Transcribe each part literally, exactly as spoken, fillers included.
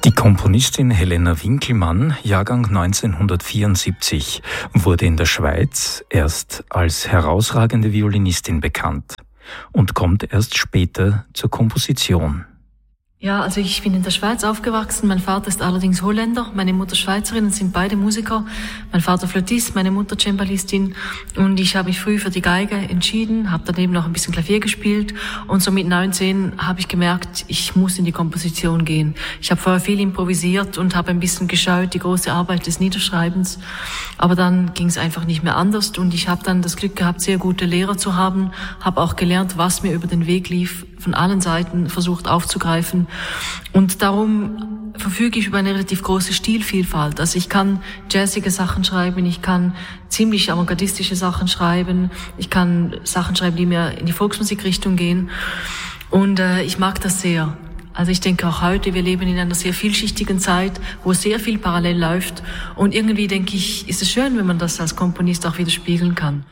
Die Komponistin Helena Winkelmann, Jahrgang neunzehnhundertvierundsiebzig, wurde in der Schweiz erst als herausragende Violinistin bekannt und kommt erst später zur Komposition. Ja, also ich bin in der Schweiz aufgewachsen. Mein Vater ist allerdings Holländer, meine Mutter Schweizerin und sind beide Musiker. Mein Vater Flötist, meine Mutter Cembalistin. Und ich habe mich früh für die Geige entschieden, habe daneben noch ein bisschen Klavier gespielt. Und so mit neunzehn habe ich gemerkt, ich muss in die Komposition gehen. Ich habe vorher viel improvisiert und habe ein bisschen geschaut, die große Arbeit des Niederschreibens. Aber dann ging es einfach nicht mehr anders. Und ich habe dann das Glück gehabt, sehr gute Lehrer zu haben, habe auch gelernt, was mir über den Weg lief, von allen Seiten versucht aufzugreifen. Und darum verfüge ich über eine relativ große Stilvielfalt. Also ich kann jazzige Sachen schreiben, ich kann ziemlich avantgardistische Sachen schreiben, ich kann Sachen schreiben, die mir in die Volksmusikrichtung gehen. Und äh, ich mag das sehr. Also ich denke auch heute, wir leben in einer sehr vielschichtigen Zeit, wo sehr viel parallel läuft. Und irgendwie denke ich, ist es schön, wenn man das als Komponist auch wieder spiegeln kann.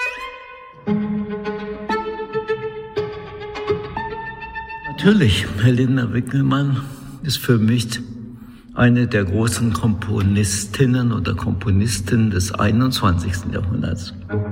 Natürlich, Helena Winkelmann ist für mich eine der großen Komponistinnen oder Komponisten des einundzwanzigsten Jahrhunderts.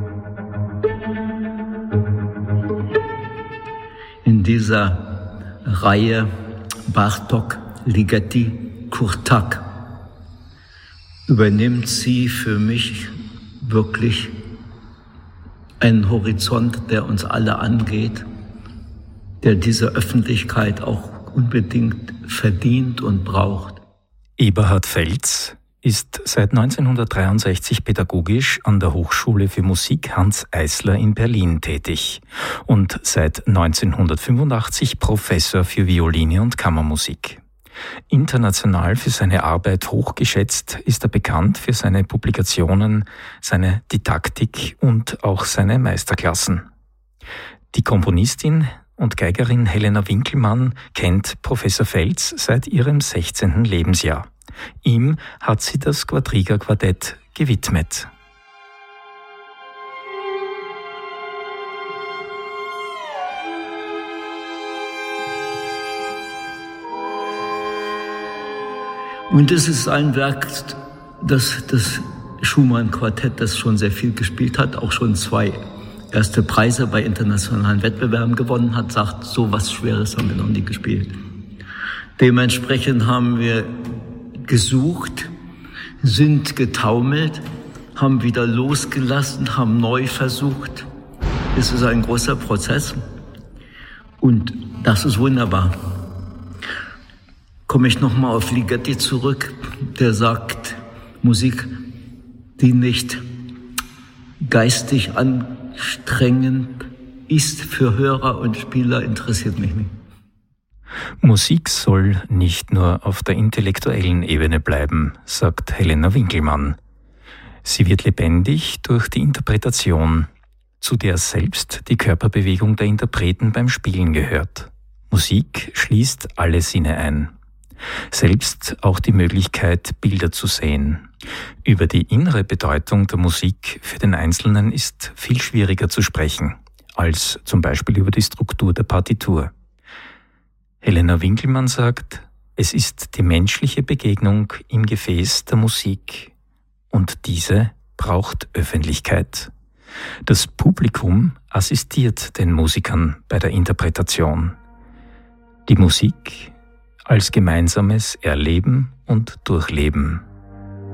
In dieser Reihe Bartók, Ligeti, Kurtág übernimmt sie für mich wirklich einen Horizont, der uns alle angeht, der diese Öffentlichkeit auch unbedingt verdient und braucht. Eberhard Feltz ist seit neunzehnhundertdreiundsechzig pädagogisch an der Hochschule für Musik Hanns Eisler in Berlin tätig und seit neunzehnhundertfünfundachtzig Professor für Violine und Kammermusik. International für seine Arbeit hochgeschätzt ist er bekannt für seine Publikationen, seine Didaktik und auch seine Meisterklassen. Die Komponistin und Geigerin Helena Winkelmann kennt Professor Feltz seit ihrem sechzehnten Lebensjahr. Ihm hat sie das Quadriga-Quartett gewidmet. Und es ist ein Werk, das das Schumann-Quartett, das schon sehr viel gespielt hat, auch schon zwei erste Preise bei internationalen Wettbewerben gewonnen hat, sagt, so was Schweres haben wir noch nie gespielt. Dementsprechend haben wir gesucht, sind getaumelt, haben wieder losgelassen, haben neu versucht. Es ist ein großer Prozess und das ist wunderbar. Komme ich nochmal auf Ligeti zurück, der sagt, Musik, die nicht geistig anstrengend ist für Hörer und Spieler, interessiert mich nicht. Musik soll nicht nur auf der intellektuellen Ebene bleiben, sagt Helena Winkelmann. Sie wird lebendig durch die Interpretation, zu der selbst die Körperbewegung der Interpreten beim Spielen gehört. Musik schließt alle Sinne ein. Selbst auch die Möglichkeit, Bilder zu sehen. Über die innere Bedeutung der Musik für den Einzelnen ist viel schwieriger zu sprechen, als zum Beispiel über die Struktur der Partitur. Helena Winkelmann sagt, es ist die menschliche Begegnung im Gefäß der Musik und diese braucht Öffentlichkeit. Das Publikum assistiert den Musikern bei der Interpretation. Die Musik als gemeinsames Erleben und Durchleben.